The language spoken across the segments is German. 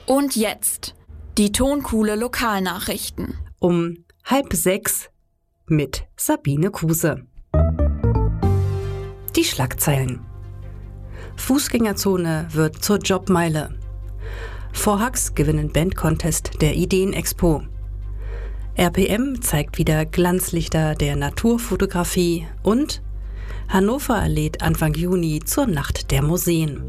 Und jetzt die Tonkuhle Lokalnachrichten. Um 5:30 mit Sabine Kuse. Die Schlagzeilen. Fußgängerzone wird zur Jobmeile. Vorhax gewinnen Bandcontest der Ideenexpo. RPM zeigt wieder Glanzlichter der Naturfotografie und Hannover lädt Anfang Juni zur Nacht der Museen.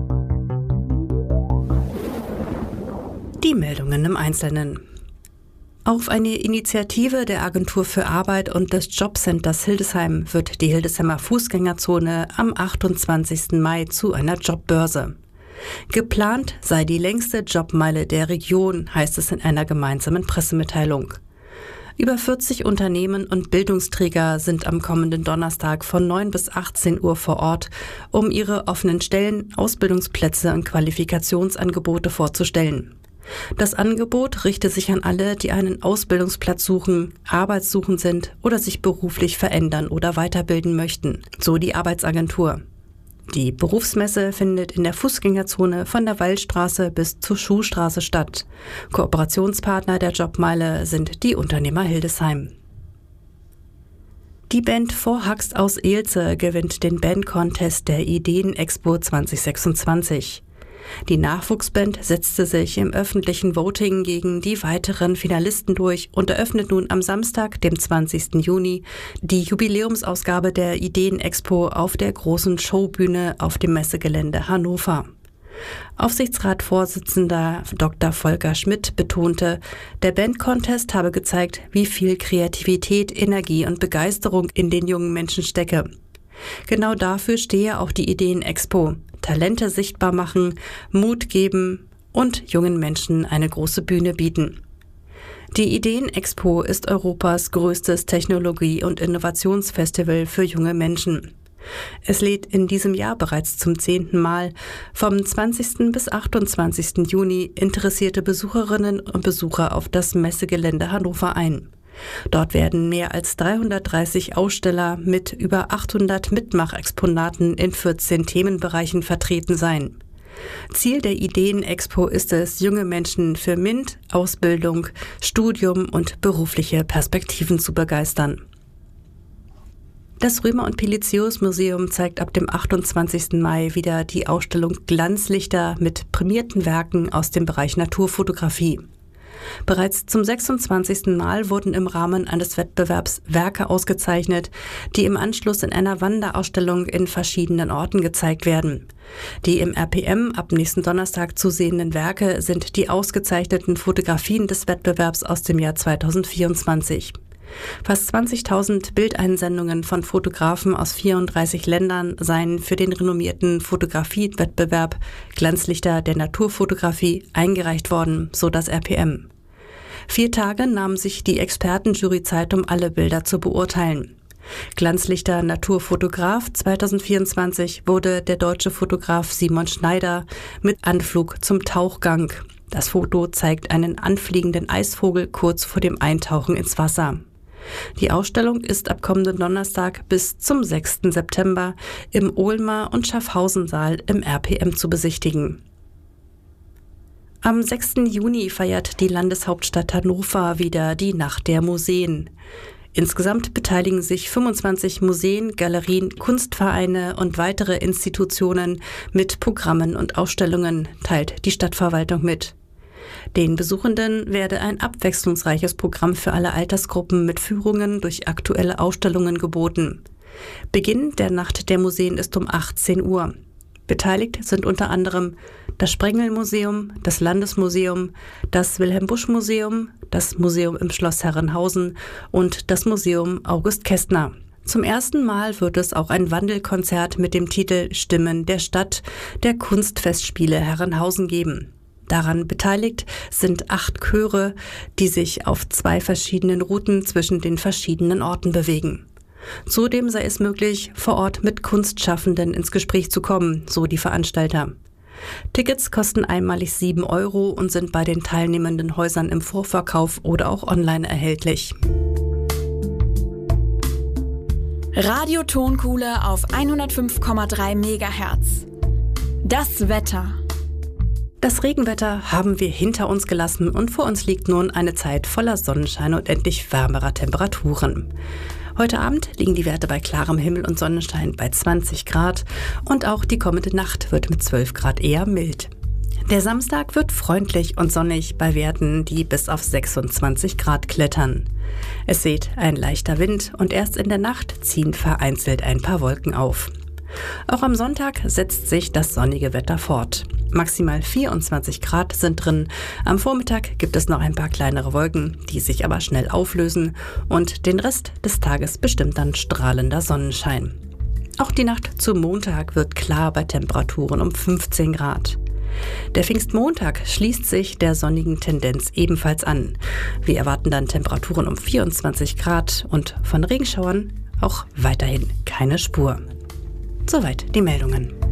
Die Meldungen im Einzelnen. Auf eine Initiative der Agentur für Arbeit und des Jobcenters Hildesheim wird die Hildesheimer Fußgängerzone am 28. Mai zu einer Jobbörse. Geplant sei die längste Jobmeile der Region, heißt es in einer gemeinsamen Pressemitteilung. Über 40 Unternehmen und Bildungsträger sind am kommenden Donnerstag von 9 bis 18 Uhr vor Ort, um ihre offenen Stellen, Ausbildungsplätze und Qualifikationsangebote vorzustellen. Das Angebot richte sich an alle, die einen Ausbildungsplatz suchen, arbeitssuchend sind oder sich beruflich verändern oder weiterbilden möchten, so die Arbeitsagentur. Die Berufsmesse findet in der Fußgängerzone von der Waldstraße bis zur Schuhstraße statt. Kooperationspartner der Jobmeile sind die Unternehmer Hildesheim. Die Band Vorhax aus Eelze gewinnt den Bandcontest der Ideenexpo 2026. Die Nachwuchsband setzte sich im öffentlichen Voting gegen die weiteren Finalisten durch und eröffnet nun am Samstag, dem 20. Juni, die Jubiläumsausgabe der Ideenexpo auf der großen Showbühne auf dem Messegelände Hannover. Aufsichtsratsvorsitzender Dr. Volker Schmidt betonte, der Bandcontest habe gezeigt, wie viel Kreativität, Energie und Begeisterung in den jungen Menschen stecke. Genau dafür stehe auch die Ideenexpo. Talente sichtbar machen, Mut geben und jungen Menschen eine große Bühne bieten. Die Ideenexpo ist Europas größtes Technologie- und Innovationsfestival für junge Menschen. Es lädt in diesem Jahr bereits zum 10. Mal vom 20. bis 28. Juni interessierte Besucherinnen und Besucher auf das Messegelände Hannover ein. Dort werden mehr als 330 Aussteller mit über 800 Mitmachexponaten in 14 Themenbereichen vertreten sein. Ziel der Ideenexpo ist es, junge Menschen für MINT, Ausbildung, Studium und berufliche Perspektiven zu begeistern. Das Römer- und Pelizius-Museum zeigt ab dem 28. Mai wieder die Ausstellung Glanzlichter mit prämierten Werken aus dem Bereich Naturfotografie. Bereits zum 26. Mal wurden im Rahmen eines Wettbewerbs Werke ausgezeichnet, die im Anschluss in einer Wanderausstellung in verschiedenen Orten gezeigt werden. Die im RPM ab nächsten Donnerstag zu sehenden Werke sind die ausgezeichneten Fotografien des Wettbewerbs aus dem Jahr 2024. Fast 20.000 Bildeinsendungen von Fotografen aus 34 Ländern seien für den renommierten Fotografiewettbewerb Glanzlichter der Naturfotografie eingereicht worden, so das RPM. 4 Tage nahm sich die Expertenjury Zeit, um alle Bilder zu beurteilen. Glanzlichter Naturfotograf 2024 wurde der deutsche Fotograf Simon Schneider mit Anflug zum Tauchgang. Das Foto zeigt einen anfliegenden Eisvogel kurz vor dem Eintauchen ins Wasser. Die Ausstellung ist ab kommenden Donnerstag bis zum 6. September im Ohlmer- und Schaffhausen-Saal im RPM zu besichtigen. Am 6. Juni feiert die Landeshauptstadt Hannover wieder die Nacht der Museen. Insgesamt beteiligen sich 25 Museen, Galerien, Kunstvereine und weitere Institutionen mit Programmen und Ausstellungen, teilt die Stadtverwaltung mit. Den Besuchenden werde ein abwechslungsreiches Programm für alle Altersgruppen mit Führungen durch aktuelle Ausstellungen geboten. Beginn der Nacht der Museen ist um 18 Uhr. Beteiligt sind unter anderem das Sprengel-Museum, das Landesmuseum, das Wilhelm-Busch-Museum, das Museum im Schloss Herrenhausen und das Museum August Kästner. Zum ersten Mal wird es auch ein Wandelkonzert mit dem Titel Stimmen der Stadt der Kunstfestspiele Herrenhausen geben. Daran beteiligt sind 8 Chöre, die sich auf 2 verschiedenen Routen zwischen den verschiedenen Orten bewegen. Zudem sei es möglich, vor Ort mit Kunstschaffenden ins Gespräch zu kommen, so die Veranstalter. Tickets kosten einmalig 7 € und sind bei den teilnehmenden Häusern im Vorverkauf oder auch online erhältlich. Radio Tonkuhle auf 105,3 MHz. Das Wetter. Das Regenwetter haben wir hinter uns gelassen und vor uns liegt nun eine Zeit voller Sonnenschein und endlich wärmerer Temperaturen. Heute Abend liegen die Werte bei klarem Himmel und Sonnenschein bei 20 Grad und auch die kommende Nacht wird mit 12 Grad eher mild. Der Samstag wird freundlich und sonnig bei Werten, die bis auf 26 Grad klettern. Es weht ein leichter Wind und erst in der Nacht ziehen vereinzelt ein paar Wolken auf. Auch am Sonntag setzt sich das sonnige Wetter fort. Maximal 24 Grad sind drin. Am Vormittag gibt es noch ein paar kleinere Wolken, die sich aber schnell auflösen und den Rest des Tages bestimmt dann strahlender Sonnenschein. Auch die Nacht zu Montag wird klar bei Temperaturen um 15 Grad. Der Pfingstmontag schließt sich der sonnigen Tendenz ebenfalls an. Wir erwarten dann Temperaturen um 24 Grad und von Regenschauern auch weiterhin keine Spur. Soweit die Meldungen.